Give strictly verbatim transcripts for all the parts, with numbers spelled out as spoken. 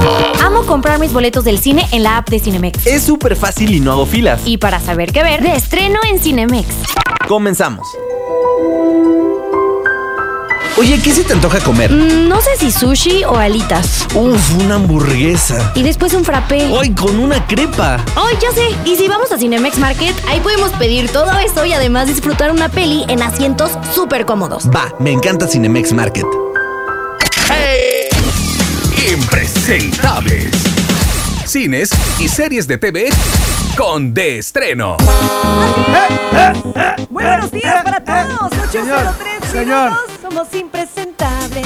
Amo comprar mis boletos del cine en la app de Cinemex. Es súper fácil y no hago filas. Y para saber qué ver, de estreno en Cinemex. Comenzamos. Oye, ¿qué se te antoja comer? Mm, no sé si sushi o alitas. Uf, una hamburguesa. Y después un frappé. ¡Ay, con una crepa! ¡Ay, ya sé! Y si vamos a Cinemex Market, ahí podemos pedir todo eso y además disfrutar una peli en asientos súper cómodos. Va, me encanta Cinemex Market. ¡Hey! Impresentables. Cines y series de T V con De Estreno. Muy buenos días para todos. ocho cero tres señor. minutos. Somos impresentables.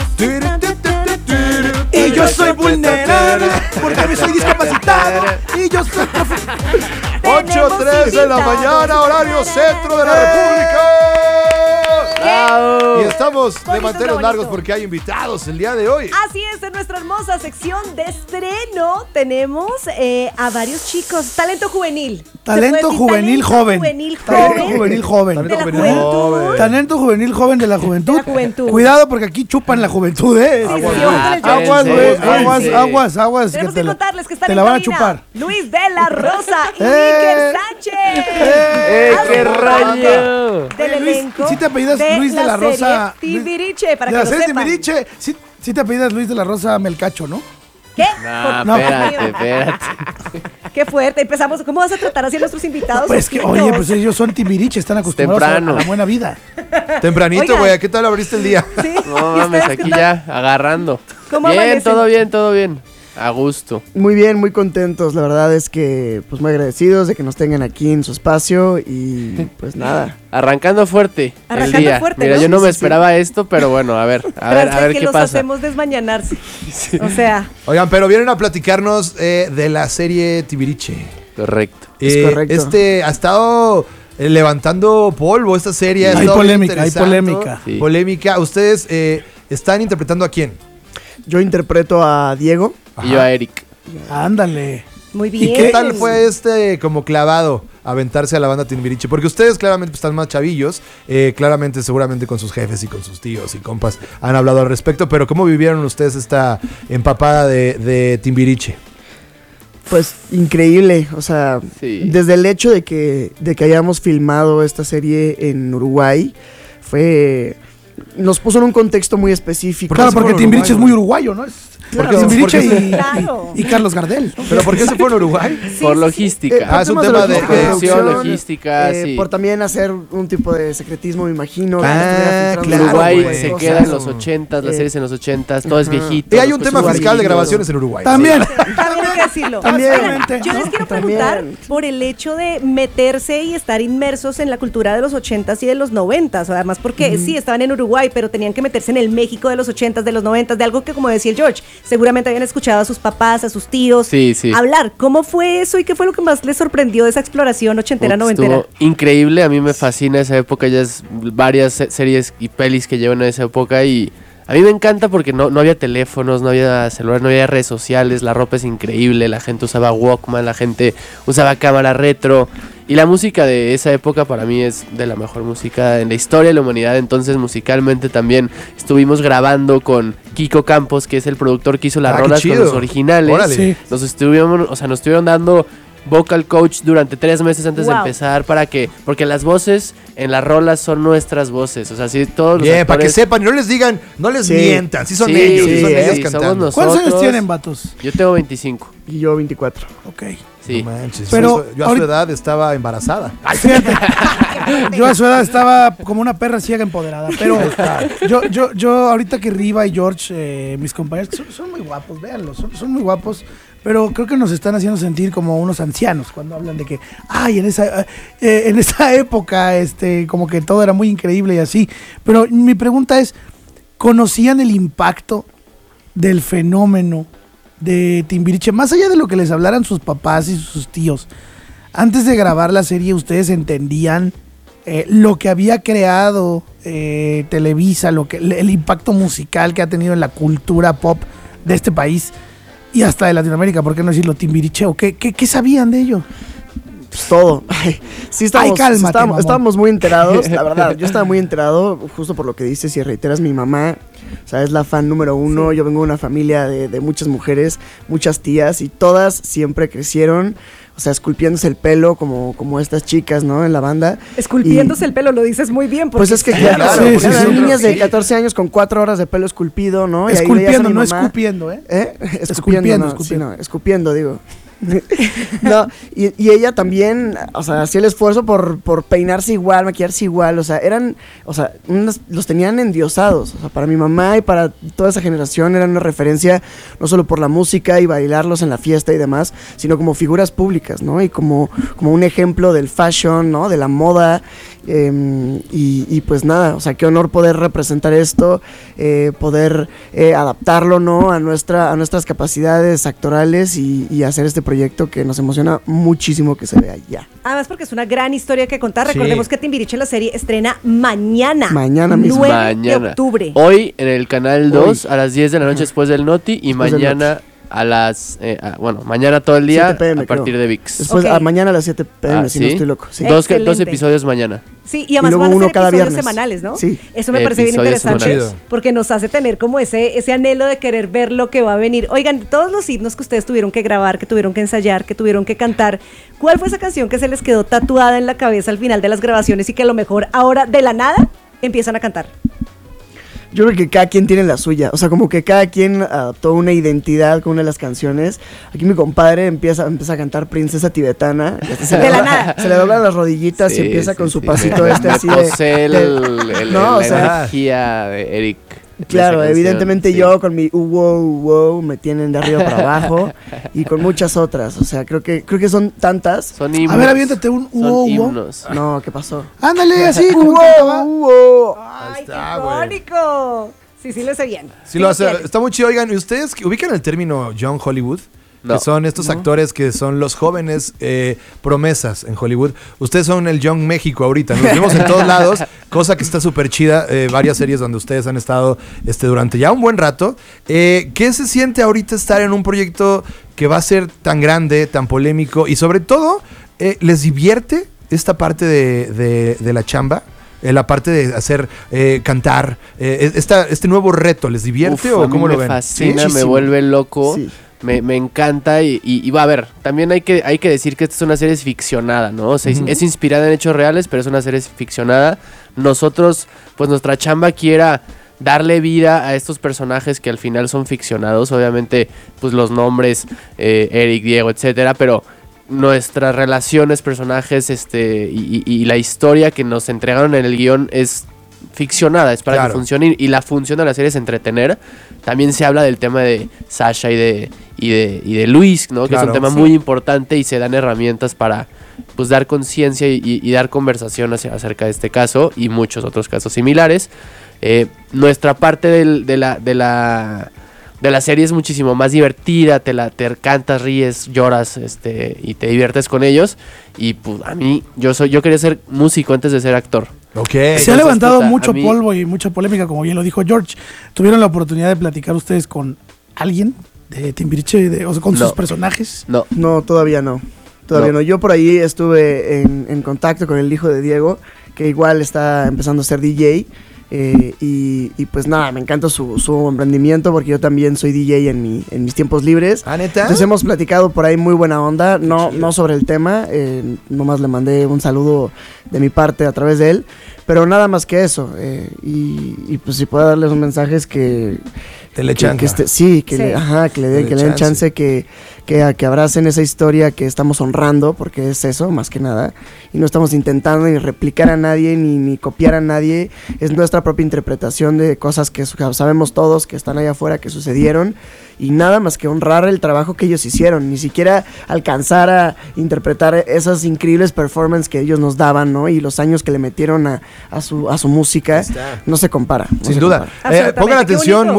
Y yo soy vulnerable porque me soy discapacitado. Y yo soy ocho tres de la mañana, horario centro de la República. Y estamos de manteles largos porque hay invitados el día de hoy. Así es, en nuestra hermosa sección de estreno tenemos eh, a varios chicos. Talento juvenil. Talento juvenil talento joven. Juvenil Talento joven. juvenil joven. De la Talento juventud. joven. Talento juvenil joven de la juventud. De la juventud. Cuidado porque aquí chupan la juventud, ¿eh? Sí, sí, Aguas, sí, ojalá el aguas, George. güey. Sí, Aguas, sí. aguas, aguas. Tenemos te que la- contarles que están te en la van a cabina chupar. Luis de la Rosa y ¡Eh! Iker Sánchez. ¡Eh, Haz qué un rayo! poco Del Oye, Luis, elenco. ¿sí te apellidas Luis de la Rosa? serie Timbiriche, para De que la lo serie sepan. Timbiriche. Sí, sí te apellidas Luis de la Rosa Melcacho, ¿no? ¿Qué? No, No. espérate, espérate. Qué fuerte. Empezamos. ¿Cómo vas a tratar así a nuestros invitados? Pues que, oye, pues ellos son Timbiriche, están acostumbrados a, Temprano. a la buena vida. Tempranito, Oigan. güey, ¿qué tal abriste el día? Sí. No ¿Y mames, ustedes qué aquí tal? ya agarrando. ¿Cómo Bien, amanecen? todo bien, todo bien. A gusto. Muy bien, muy contentos. La verdad es que, pues, muy agradecidos de que nos tengan aquí en su espacio y, pues, nada. Arrancando fuerte Arrancando el día. fuerte, Mira, ¿no? yo no Sí, me sí, sí. esperaba esto, pero bueno, a ver, a Pero ver, es a ver que qué los pasa. hacemos desmañanarse. O sea, Oigan, pero vienen a platicarnos eh, de la serie Timbiriche. Correcto. Es Eh, correcto. Este ha estado eh, levantando polvo esta serie. ha Hay estado bien polémica, hay interesante. polémica. Sí. Polémica. Ustedes eh, están interpretando a quién. Yo interpreto a Diego. Y yo a Eric. Ándale. muy bien. ¿Y qué tal fue este como clavado aventarse a la banda Timbiriche? Porque ustedes claramente pues, están más chavillos, eh, claramente seguramente con sus jefes y con sus tíos y compas han hablado al respecto, pero ¿cómo vivieron ustedes esta empapada de, de Timbiriche? Pues increíble, o sea, Sí. desde el hecho de que, de que hayamos filmado esta serie en Uruguay, fue... Nos puso en un contexto muy específico. Claro, se porque fueron a Timbiriche es Uruguay, muy uruguayo, ¿no? Es Claro. Timbiriche ¿Por qué y, Claro. y Carlos Gardel. ¿no? ¿Pero por qué se fue a Uruguay? Por sí, logística. Eh, Ah, es un por tema temas de- producción, producción, logística, eh, sí. Por también hacer un tipo de secretismo, me imagino. que Ah, estuviera filtrando claro, Uruguay güey. se cosas. queda en los ochentas, las Eh, series en los ochentas, todo es ajá. viejito. Y hay los un tema coches fiscal de amarillos. grabaciones en Uruguay. También. También hay que decirlo. También. Oigan, yo les quiero También. preguntar por el hecho de meterse y estar inmersos en la cultura de los ochentas y de los noventas, además porque sí, estaban en Uruguay, pero tenían que meterse en el México de los ochentas, de los noventas, de algo que, como decía el George, seguramente habían escuchado a sus papás, a sus tíos, Sí, sí. hablar. ¿Cómo fue eso y qué fue lo que más les sorprendió de esa exploración ochentera, Putz, noventera? estuvo increíble, a mí me fascina esa época, ya es varias se- series y pelis que llevan a esa época y a mí me encanta porque no, no había teléfonos, no había celular, no había redes sociales, la ropa es increíble, la gente usaba Walkman, la gente usaba cámara retro y la música de esa época para mí es de la mejor música en la historia de la humanidad, entonces musicalmente también estuvimos grabando con Kiko Campos, que es el productor que hizo las Ah, qué rolas con chido. los originales, Órale. Sí. nos estuvieron, o sea, nos estuvieron dando vocal coach durante tres meses antes de Wow. empezar para que, porque las voces en las rolas son nuestras voces, o sea, sí, todos los Bien, para que actores- sepan y no les digan, no les Sí. mientan, sí son Sí, ellos, sí, sí, son sí, ellos somos cantando. nosotros. ¿Cuántos años tienen, vatos? Yo tengo veinticinco, Y yo veinticuatro. Ok. sí. No manches, Pero yo, yo a su ahorita- edad estaba embarazada. Fíjate, yo a su edad estaba como una perra ciega empoderada, pero yo, yo, yo ahorita que Riva y George, eh, mis compañeros, son, son muy guapos, véanlos, son, son muy guapos, pero creo que nos están haciendo sentir como unos ancianos cuando hablan de que, ay, en esa, eh, en esa época, este, como que todo era muy increíble y así. Pero mi pregunta es, ¿conocían el impacto del fenómeno de Timbiriche? Más allá de lo que les hablaran sus papás y sus tíos, antes de grabar la serie, ¿ustedes entendían eh, lo que había creado eh, Televisa, lo que, el impacto musical que ha tenido en la cultura pop de este país y hasta de Latinoamérica? ¿Por qué no decirlo Timbiriche? ¿O qué, qué, qué sabían de ello? pues todo. Ay, sí, estábamos, Ay, cálmate, estábamos, mamón. estábamos muy enterados, la verdad. Yo estaba muy enterado, justo por lo que dices y reiteras, mi mamá, o sea, es la fan número uno. Sí. Yo vengo de una familia de, de muchas mujeres, muchas tías, y todas siempre crecieron, o sea, esculpiéndose el pelo como, como estas chicas, ¿no? En la banda. Esculpiéndose y, el pelo, lo dices muy bien. Pues es que sí, claro, claro, sí, sí, eran sí, niñas sí. de catorce años con cuatro horas de pelo esculpido, ¿no? Y ahí veías a Esculpiendo, mi no mamá. escupiendo, ¿eh? ¿Eh? Escupiendo, Esculpiendo, no, escupiendo. sí, no, escupiendo, digo. No, y, y ella también, o sea, hacía el esfuerzo por, por peinarse igual, maquillarse igual, o sea, eran, o sea, unas- los tenían endiosados, o sea, para mi mamá y para toda esa generación eran una referencia no solo por la música y bailarlos en la fiesta y demás, sino como figuras públicas, ¿no? Y como, como un ejemplo del fashion, ¿no? De la moda, eh, y, y pues nada, o sea, qué honor poder representar esto, eh, poder eh, adaptarlo, ¿no? A, nuestra, a nuestras capacidades actorales y, y hacer este proyecto que nos emociona muchísimo que se vea ya. Además porque es una gran historia que contar. Sí. Recordemos que Timbiriche la serie estrena mañana. Mañana mismo. nueve Mañana. de octubre. Hoy en el canal dos a las diez de la noche después del Noti y Después del mañana a las eh, a- bueno, mañana todo el día siete p m, a partir creo. de VIX. Después, Ok. a mañana a las siete p m, Ah, si ¿sí? no estoy loco. Sí. Dos, que- dos Excelente. episodios mañana. Sí, y además luego van a uno ser cada episodios viernes. semanales, ¿no? Sí. Eso me parece bien Episodios interesante. semanales. Porque nos hace tener como ese, ese anhelo de querer ver lo que va a venir. Oigan, todos los himnos que ustedes tuvieron que grabar, que tuvieron que ensayar, que tuvieron que cantar, ¿cuál fue esa canción que se les quedó tatuada en la cabeza al final de las grabaciones y que a lo mejor ahora de la nada empiezan a cantar? Yo creo que cada quien tiene la suya, o sea, como que cada quien adaptó una identidad con una de las canciones. Aquí mi compadre empieza, empieza a cantar Princesa Tibetana. Este, se le De la dobla- nada. Se le doblan las rodillitas Sí, y empieza sí, con su sí. pasito Me- este me así de... posee el, de- el- el- No, o la sea, energía de Eric. en claro, esa canción, evidentemente sí. yo con mi uh, wow, wow, me tienen de arriba para abajo y con muchas otras, o sea, creo que creo que son tantas. Son himnos. A ver, aviéntate un Son wow, wow. himnos. No, ¿qué pasó? Ándale, así como Wow, cantaba. wow. ¡Ay, está, qué güey. icónico! Sí, sí, lo sé bien. Sí, lo hace. tiene. Está muy chido. Oigan, ¿y ustedes ubican el término Young Hollywood? No. Que son estos actores que son los jóvenes eh, promesas en Hollywood. Ustedes son el Young México ahorita. Nos vemos en todos lados, cosa que está súper chida. Eh, varias series donde ustedes han estado este, durante ya un buen rato. Eh, ¿Qué se siente ahorita estar en un proyecto que va a ser tan grande, tan polémico? Y sobre todo, eh, ¿les divierte esta parte de, de- de la chamba? Eh, la parte de hacer, eh, cantar, eh, esta, este nuevo reto, ¿les divierte Uf, o a mí cómo me lo ven? fascina, me Muchísimo. vuelve loco. Sí. Me, me encanta y, y, y va a ver, también hay que, hay que decir que esta es una serie ficcionada, ¿no? O sea, es- Ujú. es inspirada en hechos reales, pero es una serie ficcionada. Nosotros, pues nuestra chamba quiera darle vida a estos personajes que al final son ficcionados, obviamente, pues los nombres, eh, Eric, Diego, etcétera, pero nuestras relaciones, personajes, este, y, y- y la historia que nos entregaron en el guión es ficcionada, es para Claro. que funcione y la función de la serie es entretener. También se habla del tema de Sasha y de y de, y de Luis, ¿no? Que es Claro. un tema Sí. muy importante y se dan herramientas para pues dar conciencia y, y- y dar conversación hacia- acerca de este caso y muchos otros casos similares. Eh, nuestra parte del- de la de la de la serie es muchísimo más divertida, te la te cantas, ríes, lloras, este y te diviertes con ellos y pues a mí yo soy yo quería ser músico antes de ser actor. Ok. Se ha Entonces, levantado puta, mucho a mí- polvo y mucha polémica, como bien lo dijo George. ¿Tuvieron la oportunidad de platicar ustedes con alguien de Timbiriche, de- o sea, con No. sus personajes? No. No, todavía no. Todavía no. No. Yo por ahí estuve en, en contacto con el hijo de Diego, que igual está empezando a ser D J. eh, y, y pues nada, me encanta su, su emprendimiento porque yo también soy D J en, mi, en mis tiempos libres. ¿Ah, neta? Entonces hemos platicado por ahí muy buena onda, no, no sobre el tema, eh, nomás le mandé un saludo de mi parte a través de él, pero nada más que eso. eh, y, y pues si puedo darles un mensaje es que... Te le que, chanca. que este- sí, que Sí. le, ajá, que le den, Dale que le den chance. chance, que, que, que abracen esa historia que estamos honrando, porque es eso, más que nada. Y no estamos intentando ni replicar a nadie, ni, ni copiar a nadie. Es nuestra propia interpretación de cosas que su- sabemos todos, que están allá afuera, que sucedieron. Y nada más que honrar el trabajo que ellos hicieron. Ni siquiera alcanzar a interpretar esas increíbles performances que ellos nos daban, ¿no? Y los años que le metieron a, a, su, a su música. está. No se compara. no Sin se duda. compara. Eh, Absolutamente, pongan qué atención, bonito. muy, mucha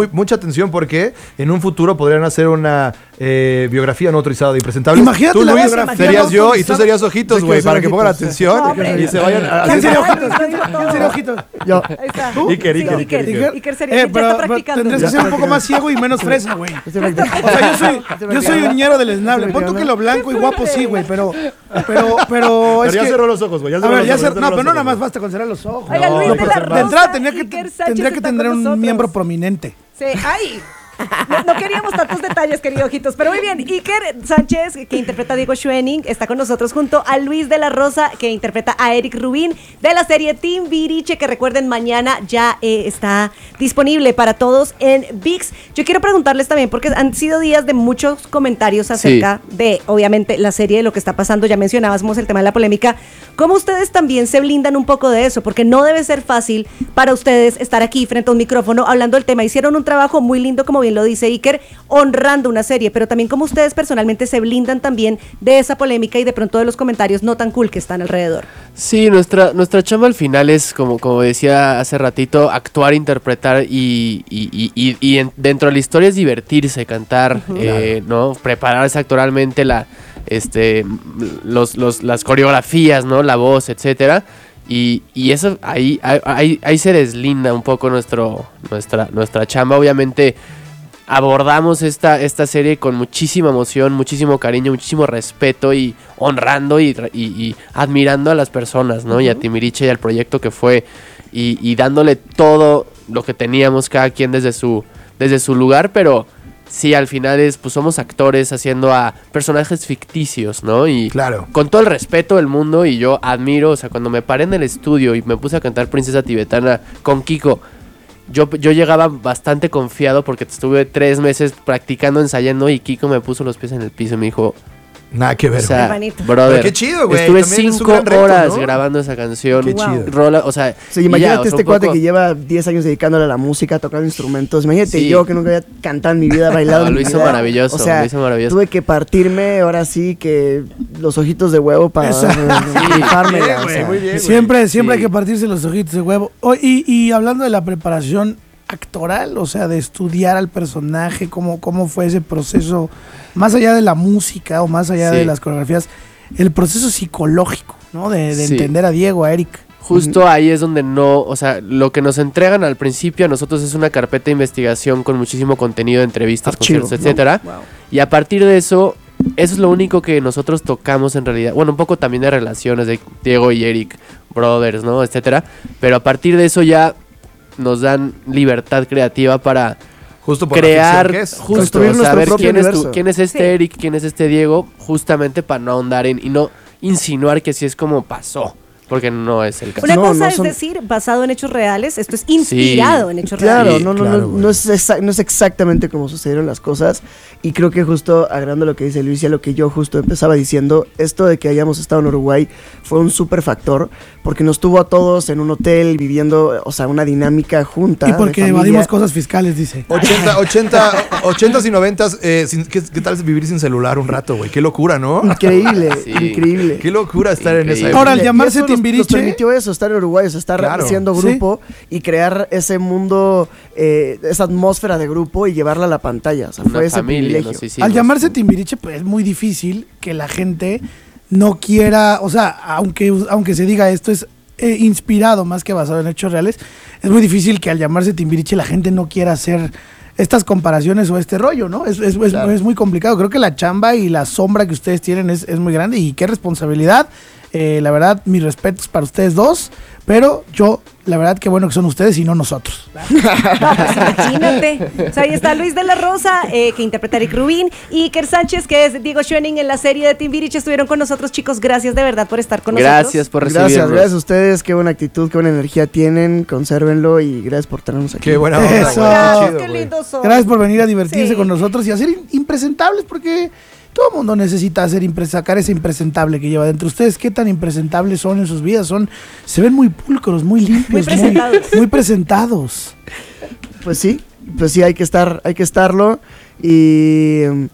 atención porque en un futuro podrían hacer una eh, biografía no autorizada de Impresentable. Imagínate tú, la Luis, biografía serías no yo y tú autorizada. serías Ojitos, Yo güey, quiero para ser que pongan Ojitos. atención No, hombre. y se vayan ¿Quién haciendo... sería Ojitos? ¿Quién sería Ojitos? Yo. Ahí está. Iker, Iker, Sí, Iker, Iker. Iker sería, Eh, ya pero, está pero practicando. tendrías que ser un poco más ciego y menos fresa, güey. Estoy O sea, yo soy, yo soy un ñero del esnable. Pon tú que lo blanco y guapo sí, güey, pero, pero, pero Pero es ya que... cerró los ojos, güey. ya A cerró ver, los ya ojos, cer- cerró no, los pero no ojos, nada más güey. basta con cerrar los ojos. Oiga, No, Luis no, de pero la de Rosa, De entrada tendría que, Iker Sánchez tendría que está tener con un nosotros. miembro prominente. Sí, ¡ay! No, no queríamos tantos detalles, querido Ojitos. Pero muy bien, Iker Sánchez, que interpreta a Diego Schwenning, está con nosotros junto a Luis de la Rosa, que interpreta a Eric Rubín, de la serie Timbiriche, que recuerden, mañana ya eh, está disponible para todos en ViX. Yo quiero preguntarles también, porque han sido días de muchos comentarios acerca sí. de, obviamente, la serie, de lo que está pasando. Ya mencionábamos el tema de la polémica. ¿Cómo ustedes también se blindan un poco de eso? Porque no debe ser fácil para ustedes estar aquí frente a un micrófono hablando del tema. Hicieron un trabajo muy lindo, como bien lo dice Iker, honrando una serie, pero también como ustedes personalmente se blindan también de esa polémica y de pronto de los comentarios no tan cool que están alrededor. Sí, nuestra, nuestra chamba al final es, como, como decía hace ratito, actuar, interpretar y, y, y, y, y en, dentro de la historia es divertirse, cantar, uh-huh. eh, ¿no? Prepararse actoralmente, la, este, los, los, las coreografías, ¿no? La voz, etcétera. Y, y eso ahí, ahí, ahí se deslinda un poco nuestro, nuestra, nuestra chamba. Obviamente abordamos esta, esta serie con muchísima emoción, muchísimo cariño, muchísimo respeto y honrando y, y, y admirando a las personas, ¿no? Uh-huh. Y a Timbiriche y al proyecto que fue y, y dándole todo lo que teníamos cada quien desde su, desde su lugar, pero sí, al final es, pues somos actores haciendo a personajes ficticios, ¿no? Y claro. Con todo el respeto del mundo, y yo admiro, o sea, cuando me paré en el estudio y me puse a cantar Princesa Tibetana con Kiko, Yo, yo llegaba bastante confiado porque estuve tres meses practicando, ensayando, y Kiko me puso los pies en el piso y me dijo... Nada que ver. O sea, Hermanito. brother, pero qué chido, güey. Estuve También es un cinco gran reto, horas ¿no? grabando esa canción. Qué chido. Rola, o sea, Sí, y imagínate ya, o sea, este un cuate poco- que lleva diez años dedicándole a la música, tocando instrumentos. Imagínate Sí. yo que nunca había cantado en mi vida, bailado No, en lo mi hizo vida. maravilloso, O sea, lo hizo maravilloso. tuve que partirme, ahora sí, que los ojitos de huevo para rifármela, o sea. Muy bien, güey. Siempre, siempre Sí. hay que partirse los ojitos de huevo. Oh, y, y hablando de la preparación actoral, o sea, de estudiar al personaje, cómo, cómo fue ese proceso, más allá de la música o más allá Sí. de las coreografías, el proceso psicológico, ¿no? De, de Sí. entender a Diego, a Eric. Justo ahí es donde no, o sea, lo que nos entregan al principio a nosotros es una carpeta de investigación con muchísimo contenido de entrevistas, Archivo, conciertos, ¿no? etcétera. Wow. Y a partir de eso, eso es lo único que nosotros tocamos en realidad. Bueno, un poco también de relaciones de Diego y Eric, brothers, ¿no? Etcétera. Pero a partir de eso ya nos dan libertad creativa para Justo por crear, la ficción que es. justo, Construir o sea, nuestro ver propio quién es, tu- universo. quién es este Sí. Eric, quién es este Diego, justamente para no ahondar en y no insinuar que sí es como pasó, porque no es el caso. Una No, cosa no es son- decir, basado en hechos reales, esto es inspirado en hechos Claro, reales. no, no, claro, no, güey. no, es exa- no es exactamente como sucedieron las cosas. Y creo que justo agregando lo que dice Luis y a lo que yo justo empezaba diciendo, esto de que hayamos estado en Uruguay fue un súper factor, porque nos tuvo a todos en un hotel viviendo, o sea, una dinámica junta. Y de porque familia. evadimos cosas fiscales, dice. ochenta, ochenta, ochentas y noventas, eh, sin- ¿qué, ¿qué tal vivir sin celular un rato, güey? Qué locura, ¿no? Increíble, Sí. increíble. Qué locura estar en esa Increíble. época. Ahora, al Y llamarse eso nos- Timbiriche- Nos permitió eso, estar en Uruguay, o sea, estar Claro. haciendo Sí. grupo y crear ese mundo, eh, esa atmósfera de grupo y llevarla a la pantalla. O sea, Una fue ese familia, privilegio. ¿no? Sí, sí, Al nos- llamarse Timbiriche, pues es muy difícil que la gente no quiera, o sea, aunque, aunque se diga esto es eh, inspirado más que basado en hechos reales, es muy difícil que al llamarse Timbiriche la gente no quiera hacer estas comparaciones o este rollo, ¿no? Es, es, es- Claro. es muy complicado. Creo que la chamba y la sombra que ustedes tienen es, es muy grande y qué responsabilidad. Eh, la verdad, mis respetos para ustedes dos, pero yo, la verdad, qué bueno que son ustedes y no nosotros. No, pues imagínate. O sea, ahí está Luis de la Rosa, eh, que interpreta a Eric Rubín, y Iker Sánchez, que es Diego Schwenning en la serie de Timbiriche. Estuvieron con nosotros, chicos. Gracias de verdad por estar con Gracias por recibirnos. Gracias, gracias a ustedes, qué buena actitud, qué buena energía tienen, consérvenlo y gracias por tenernos aquí. Qué buena onda, güey. Eso. Qué nosotros. chido, Qué güey. lindos son. Gracias por venir a divertirse Sí. con nosotros y a ser in- impresentables, porque todo el mundo necesita hacer impre- sacar ese impresentable que lleva dentro. ¿Ustedes qué tan impresentables son en sus vidas? Son, se ven muy pulcros, muy limpios, Muy presentados. muy presentados. Pues sí, pues sí, hay que estar, hay que estarlo y,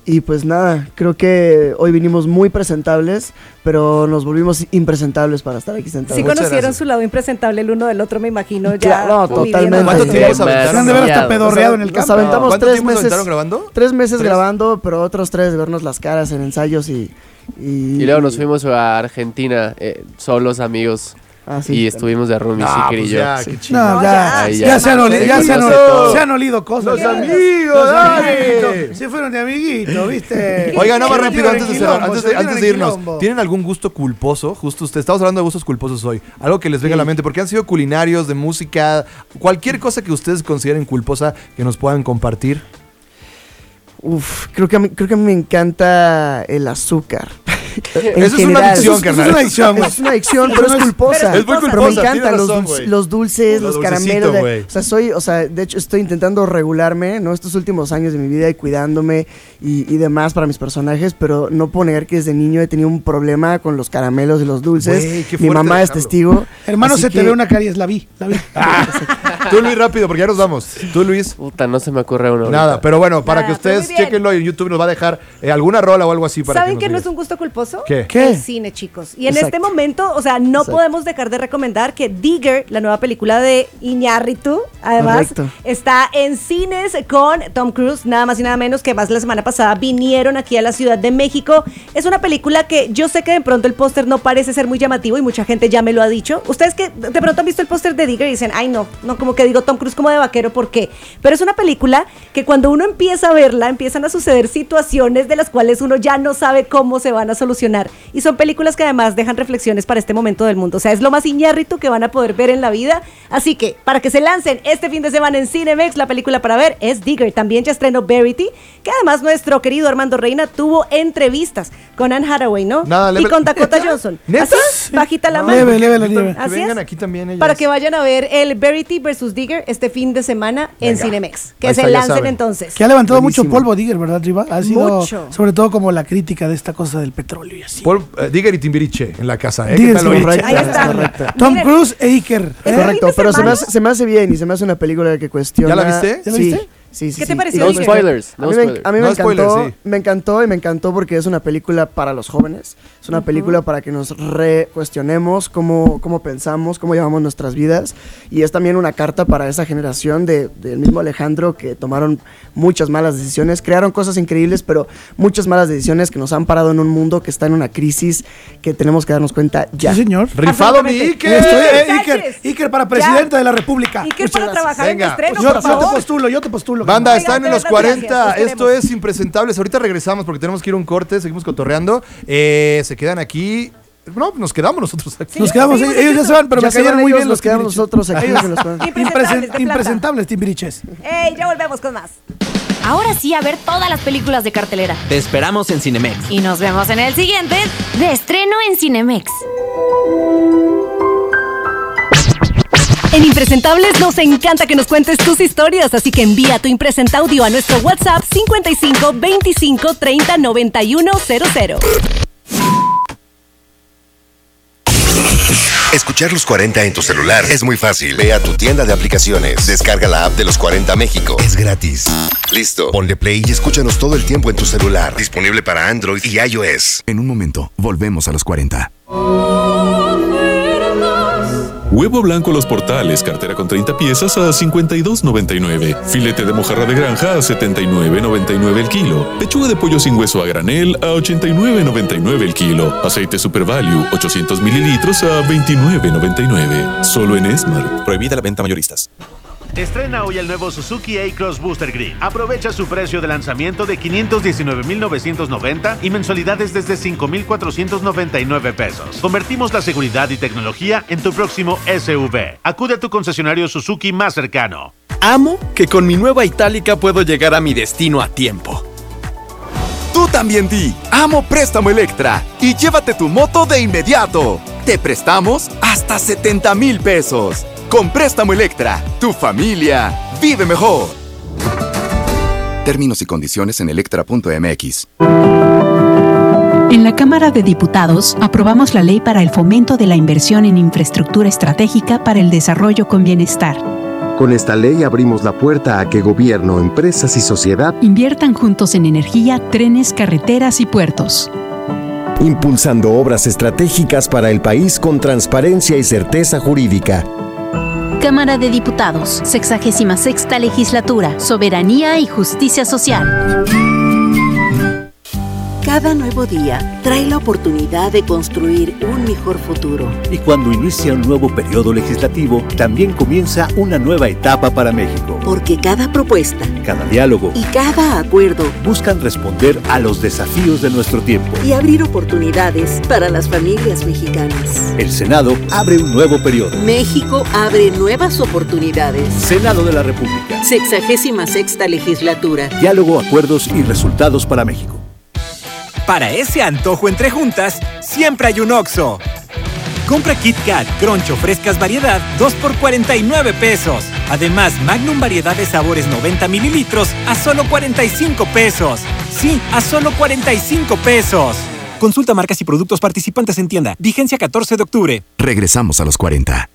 Y pues nada, creo que hoy vinimos muy presentables, pero nos volvimos impresentables para estar aquí sentados. Sí Muchas conocieron gracias. su lado impresentable el uno del otro, me imagino, ya. Claro, no, viviendo. totalmente. ¿Cuánto tiempo se aventaron? Se han de ver hasta Demasiado. pedorreado en el Nos campo. aventamos ¿Cuánto tres tiempo se meses. aventaron grabando? Tres meses ¿Tres? grabando, pero otros tres de vernos las caras en ensayos y... Y, Y luego nos fuimos a Argentina, eh, solos amigos. Ah, sí. Y estuvimos de roomies, Ah, Iker pues y yo. ya, Sí. qué chido. No, No, ya, ya, Ahí ya, ya. se han olido, ya se han, Los olido, amigos. se han olido cosas. Los Ya. amigos, Los ay. amiguitos. Se fueron de amiguitos, ¿viste? Oiga, nada más Se rápido metieron antes de en cerrar, quilombo, antes se de, metieron antes en de irnos. quilombo. ¿Tienen algún gusto culposo? Justo usted, estamos hablando de gustos culposos hoy. Algo que les venga a la mente, porque han sido culinarios, de música, cualquier cosa que ustedes consideren culposa que nos puedan compartir. Uf, creo que, a mí, creo que a mí me encanta el azúcar. En Eso es una general. adicción, Eso es carnal. una adicción, güey. Es una adicción, pero es culposa. Es muy Pero culposa, me encantan tienes los, razón, dulc- güey. los dulces, Lo los dulcecito, caramelos. de- güey. o sea, soy, o sea, de hecho estoy intentando regularme, ¿no? Estos últimos años de mi vida y cuidándome y, y demás para mis personajes, pero no puedo negar que desde niño he tenido un problema con los caramelos y los dulces. Güey, qué Mi fuerte mamá es dejarlo. testigo. Hermano, así se te que- ve una caries, la vi, la vi. Tú, Luis, rápido, porque ya nos vamos. Tú, Luis. Puta, no se me ocurre uno. Nada, ahorita. pero bueno, para Nada, que pero ustedes muy bien. chequenlo en YouTube, nos va a dejar eh, alguna rola o algo así para ¿Saben que que no nos es un gusto culposo? ¿Qué? ¿Qué? El cine, chicos. Y en Exacto. este momento, o sea, no Exacto. podemos dejar de recomendar que Digger, la nueva película de Iñárritu, además, Correcto. está en cines con Tom Cruise, nada más y nada menos que más la semana pasada vinieron aquí a la Ciudad de México. Es una película que yo sé que de pronto el póster no parece ser muy llamativo y mucha gente ya me lo ha dicho. Ustedes que de pronto han visto el póster de Digger y dicen, ay no, no, como que digo Tom Cruise como de vaquero, ¿por qué? Pero es una película que cuando uno empieza a verla, empiezan a suceder situaciones de las cuales uno ya no sabe cómo se van a solucionar. Y son películas que además dejan reflexiones para este momento del mundo. O sea, es lo más Iñárritu que van a poder ver en la vida. Así que, para que se lancen este fin de semana en Cinemex, la película para ver es Digger. También ya estrenó Verity, que además nuestro querido Armando Reina tuvo entrevistas con Anne Hathaway, ¿no? Nada, y leve- con Dakota Johnson. ¿Neta? Así, bajita la No, mano. Leve, leve la nieve. Que Así vengan es. aquí también ellas. Para que vayan a ver el Verity versus Digger este fin de semana en Venga. Cinemex. Que Ahí se está, ya lancen saben. entonces. Que ha levantado mucho Buenísimo. polvo, Digger, ¿verdad, Riva? Ha sido, Mucho. sobre todo como la crítica de esta cosa del petróleo y así. Paul, eh, Digger y Timbiriche en la casa, ¿eh? Digger ¿Qué tal, y oye? Timbiriche. Ahí está. Correcto. Tom Miren. Cruise e Iker. Este fin Correcto, de pero se me, semana- hace, se me hace bien y se me hace una película que cuestiona. ¿Ya la viste? ¿Ya la Sí, viste? sí, sí, ¿Qué te sí. pareció, Y No me- Digger? spoilers, A no mí, me, spoilers. a mí me No encantó, spoilers, sí. me encantó y me encantó porque es una película para los jóvenes. Es una película para que nos recuestionemos cómo, cómo pensamos, cómo llevamos nuestras vidas. Y es también una carta para esa generación de- del mismo Alejandro que tomaron muchas malas decisiones, crearon cosas increíbles, pero muchas malas decisiones que nos han parado en un mundo que está en una crisis que tenemos que darnos cuenta ya. Sí, señor. Rifado mi Absolutamente. Iker. Estoy, eh, Sánchez. Iker, Iker para presidente de la República. ¿Y qué Muchas para gracias. trabajar Venga. en estreno, Yo, por yo te favor? postulo, yo te postulo. Banda, Venga, están en los muchas cuarenta. gracias, los Esto queremos. es Impresentables. Ahorita regresamos porque tenemos que ir a un corte. Seguimos cotorreando. Eh, se quedan aquí. No, nos quedamos nosotros aquí. Nos quedamos, seguimos ellos ya se van, pero Ya me se cayeron van muy ellos, bien nos los quedamos Timbiriches. nosotros aquí. Ellos- que los puedan- Impresentables de planta. Impresentables, Timbiriches. ¡Ey! Ya volvemos con más. Ahora sí, a ver todas las películas de cartelera. Te esperamos en Cinemex. Y nos vemos en el siguiente de estreno en Cinemex. En Impresentables nos encanta que nos cuentes tus historias, así que envía tu impresenta audio a nuestro WhatsApp cincuenta y cinco veinticinco treinta noventa y uno cero cero. Escuchar los cuarenta en tu celular es muy fácil. Ve a tu tienda de aplicaciones. Descarga la app de los cuarenta México. Es gratis. Listo. Ponle play y escúchanos todo el tiempo en tu celular. Disponible para Android y iOS. En un momento, volvemos a los cuarenta. Huevo blanco Los Portales, cartera con treinta piezas a cincuenta y dos noventa y nueve. Filete de mojarra de granja a setenta y nueve noventa y nueve el kilo. Pechuga de pollo sin hueso a granel a ochenta y nueve noventa y nueve el kilo. Aceite Super Value ochocientos mililitros a veintinueve noventa y nueve. Solo en Esmart. Prohibida la venta mayoristas. Estrena hoy el nuevo Suzuki A-Cross Booster Green. Aprovecha su precio de lanzamiento de quinientos diecinueve mil novecientos noventa y mensualidades desde cinco mil cuatrocientos noventa y nueve pesos. Convertimos la seguridad y tecnología en tu próximo S U V. Acude a tu concesionario Suzuki más cercano. Amo que con mi nueva Itálica puedo llegar a mi destino a tiempo. Tú también di, amo Préstamo Electra y llévate tu moto de inmediato. Te prestamos hasta setenta mil pesos. Con Préstamo Electra, tu familia vive mejor. Términos y condiciones en electra punto m x. En la Cámara de Diputados aprobamos la Ley para el Fomento de la Inversión en Infraestructura Estratégica para el Desarrollo con Bienestar. Con esta ley abrimos la puerta a que gobierno, empresas y sociedad inviertan juntos en energía, trenes, carreteras y puertos. Impulsando obras estratégicas para el país con transparencia y certeza jurídica. Cámara de Diputados, sexagésima sexta legislatura, soberanía y justicia social. Cada nuevo día trae la oportunidad de construir un mejor futuro. Y cuando inicia un nuevo periodo legislativo, también comienza una nueva etapa para México. Porque cada propuesta, cada diálogo y cada acuerdo buscan responder a los desafíos de nuestro tiempo y abrir oportunidades para las familias mexicanas. El Senado abre un nuevo periodo. México abre nuevas oportunidades. Senado de la República. Sexagésima sexta legislatura. Diálogo, acuerdos y resultados para México. Para ese antojo entre juntas, siempre hay un Oxxo. Compra Kit Kat, Crunch o frescas variedad, dos por cuarenta y nueve pesos. Además, Magnum variedad de sabores noventa mililitros a solo cuarenta y cinco pesos. Sí, a solo cuarenta y cinco pesos. Consulta marcas y productos participantes en tienda. Vigencia catorce de octubre. Regresamos a los cuarenta.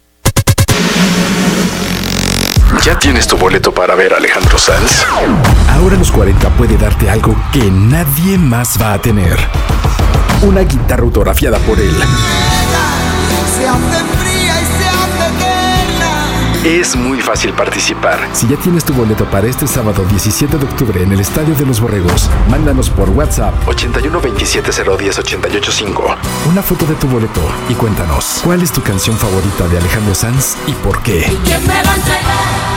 ¿Ya tienes tu boleto para ver a Alejandro Sanz? Ahora Los cuarenta puede darte algo que nadie más va a tener. Una guitarra autografiada por él. Se hace fría y se hace eterna. Es muy fácil participar. Si ya tienes tu boleto para este sábado diecisiete de octubre en el Estadio de los Borregos, mándanos por WhatsApp ochenta y uno veintisiete cero diez ochenta y ocho cinco una foto de tu boleto y cuéntanos cuál es tu canción favorita de Alejandro Sanz y por qué. ¿Y quién me va a entregar?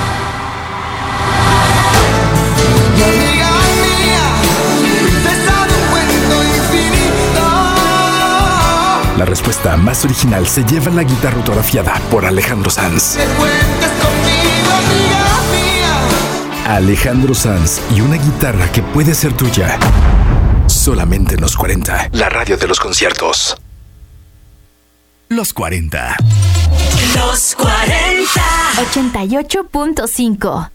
La respuesta más original se lleva la guitarra autografiada por Alejandro Sanz. Alejandro Sanz y una guitarra que puede ser tuya. Solamente en Los cuarenta. La radio de los conciertos. Los cuarenta. Los cuarenta. ochenta y ocho punto cinco.